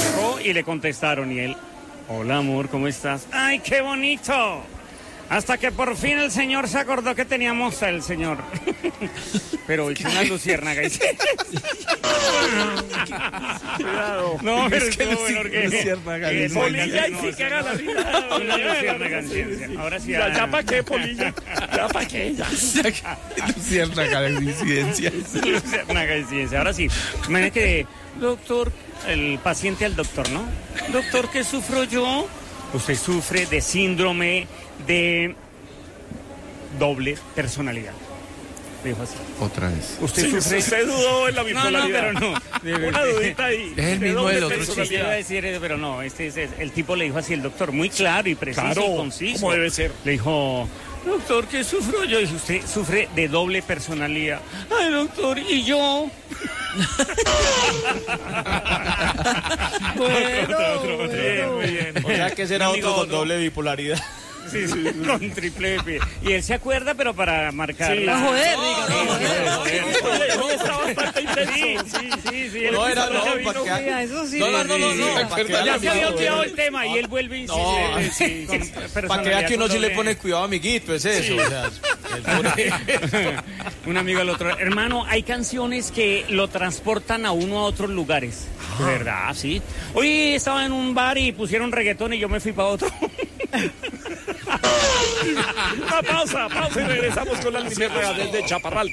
Y le contestaron y él, hola amor, ¿cómo estás? ¡Ay, qué bonito! Hasta que por fin el señor se acordó que teníamos el señor. Pero hizo una luciérnaga y se... Cuidado. No, pero es que luciérnaga. Polilla y sí que haga la vida. Una luciérnaga en ciencia. Ahora sí. Ya para qué, Polilla. Ya para qué, ya. Luciérnaga de incidencia. Luciérnaga en ciencia. Ahora sí. Imagínate que, doctor, el paciente al doctor, ¿no? Doctor, ¿qué sufro yo? Usted sufre de síndrome de doble personalidad. Le dijo así. Otra vez. Usted Sí, sufre... usted dudó en la No, bipolaridad. pero no. Una dudita ahí. Es el De mismo doble del otro personalidad. Sí, iba a decir, pero no, el tipo le dijo así, el doctor, muy claro y preciso Claro, y conciso. como debe ser. Le dijo, doctor, ¿qué sufro yo? Y dice, usted sufre de doble personalidad. Ay, doctor, ¿y yo? Bueno, muy bien. O sea que será Amigo, otro con otro. doble bipolaridad. Sí, con triple B. Y él se acuerda, pero para marcar. Sí. la- A joder, diga, Hoy está bastante intenso. Sí. No, era no, ya para vino. que... Oiga, eso sí. No, me- para que Ya se había vea olvidado el tema y él vuelve a insistir. Sí, con para que personalidad vea que uno con sí le doble- pone cuidado, amiguito, es eso. O sea, Un amigo al otro. Hermano, hay canciones que lo transportan a uno a otros lugares. De verdad, sí. Hoy estaba en un bar y pusieron reggaetón y yo me fui para otro. Una pausa y regresamos con la luciérnaga desde Chaparral.